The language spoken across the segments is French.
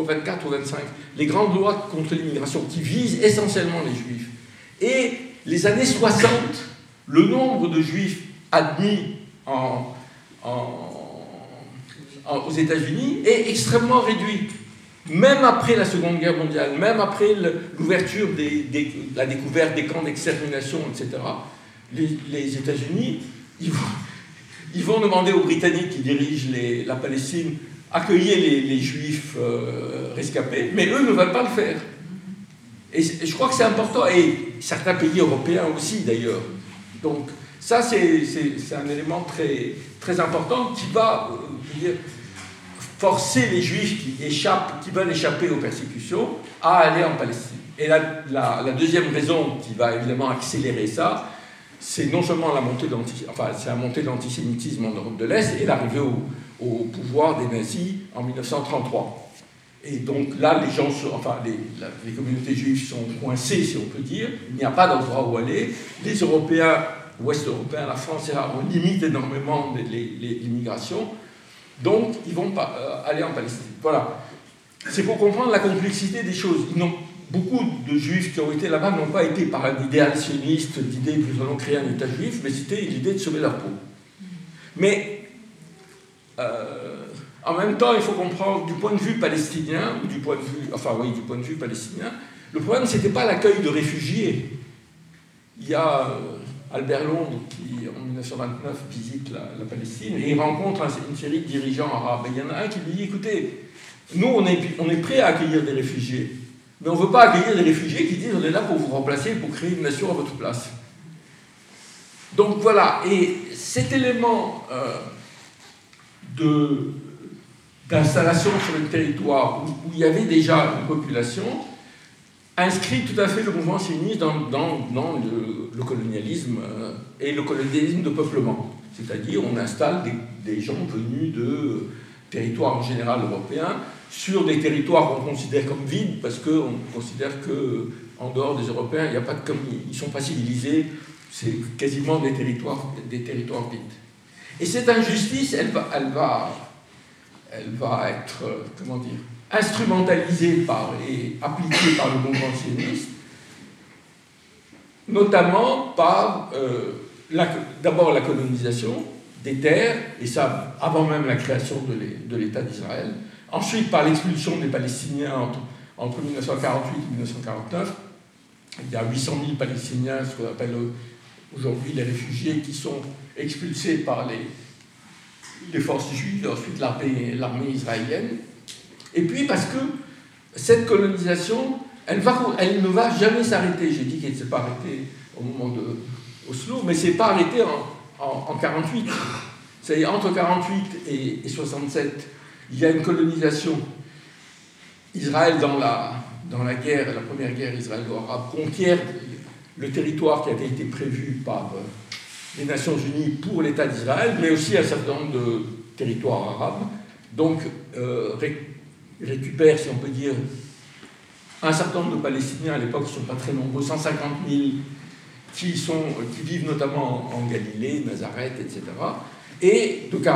24 ou 25, les grandes lois contre l'immigration qui visent essentiellement les juifs. Et les années 60, le nombre de juifs admis aux États-Unis est extrêmement réduit. Même après la Seconde Guerre mondiale, même après l'ouverture, la découverte des camps d'extermination, etc., les États-Unis, ils vont demander aux Britanniques qui dirigent la Palestine accueillir les Juifs rescapés, mais eux ne veulent pas le faire. Et je crois que c'est important, et certains pays européens aussi d'ailleurs. Donc ça, c'est un élément très, très important qui va forcer les Juifs qui veulent échapper aux persécutions à aller en Palestine. Et la deuxième raison qui va évidemment accélérer ça, c'est non seulement la montée de l'antisémitisme en Europe de l'Est et l'arrivée au pouvoir des nazis en 1933. Et donc là, les communautés juives sont coincées, si on peut dire. Il n'y a pas d'endroit où aller. Les Européens, Ouest-Européens, la France, on limite énormément l'immigration. Donc, ils vont aller en Palestine. Voilà. C'est pour comprendre la complexité des choses. Beaucoup de juifs qui ont été là-bas n'ont pas été par un idéal sioniste, d'idée que nous allons créer un État juif, mais c'était l'idée de sauver leur peau. Mais, en même temps, il faut comprendre, du point de vue palestinien, du point de vue palestinien, le problème, ce n'était pas l'accueil de réfugiés. Il y a Albert Londres qui, en 1929, visite la Palestine et il rencontre une série de dirigeants arabes. Et il y en a un qui lui dit, écoutez, nous, on est prêts à accueillir des réfugiés, mais on ne veut pas accueillir des réfugiés qui disent, on est là pour vous remplacer, pour créer une nation à votre place. Donc voilà, et cet élément d'installation sur le territoire où il y avait déjà une population inscrit tout à fait le mouvement sioniste dans le colonialisme et le colonialisme de peuplement. C'est-à-dire on installe des gens venus de territoires en général européens sur des territoires qu'on considère comme vides parce qu'on considère qu'en dehors des Européens, il n'y a pas ils ne sont pas civilisés, c'est quasiment des territoires vides. Et cette injustice, elle va être, instrumentalisée et appliquée par le mouvement sioniste, notamment par d'abord la colonisation des terres, et ça avant même la création de l'État d'Israël, ensuite par l'expulsion des Palestiniens entre 1948 et 1949. Il y a 800 000 Palestiniens, ce qu'on appelle aujourd'hui les réfugiés, qui sont expulsés par les forces juives, et ensuite l'armée israélienne. Et puis parce que cette colonisation, elle ne va jamais s'arrêter. J'ai dit qu'elle ne s'est pas arrêtée au moment de Oslo, mais c'est pas arrêté en 48. C'est-à-dire entre 48 et 67, il y a une colonisation. Israël dans la guerre, la première guerre israélo-arabe, conquiert le territoire qui avait été prévu par les Nations Unies pour l'État d'Israël, mais aussi un certain nombre de territoires arabes. Donc récupère, si on peut dire, un certain nombre de Palestiniens, à l'époque, qui ne sont pas très nombreux, 150 000, qui vivent notamment en Galilée, Nazareth, etc. Et de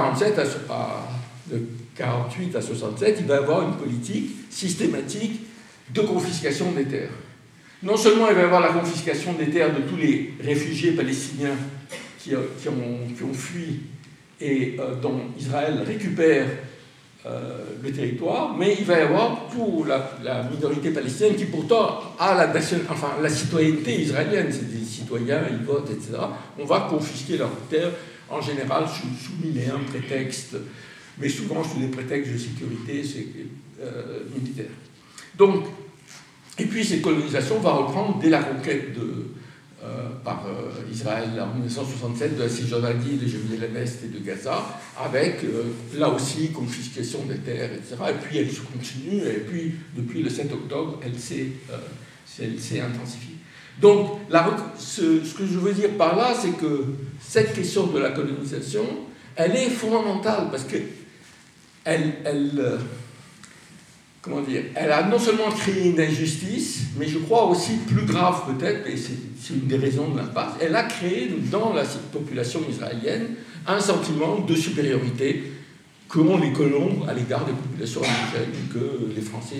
48 à 67, il va y avoir une politique systématique de confiscation des terres. Non seulement il va y avoir la confiscation des terres de tous les réfugiés palestiniens qui ont fui et dont Israël récupère le territoire, mais il va y avoir pour la minorité palestinienne qui pourtant a la citoyenneté israélienne, c'est des citoyens, ils votent, etc. On va confisquer leurs terres, en général sous mille et un prétextes, mais souvent sous des prétextes de sécurité militaire. Donc, et puis cette colonisation va reprendre dès la conquête par Israël en 1967 de la Cisjordanie, de Jérusalem-Est et de Gaza, avec là aussi confiscation des terres, etc. Et puis elle se continue, et puis depuis le 7 octobre, elle s'est intensifiée. Donc ce que je veux dire par là, c'est que cette question de la colonisation, elle est fondamentale parce que elle a non seulement créé une injustice, mais je crois aussi plus grave peut-être, et c'est une des raisons de l'impasse, elle a créé dans la population israélienne un sentiment de supériorité qu'ont les colons à l'égard des populations indigènes, que les Français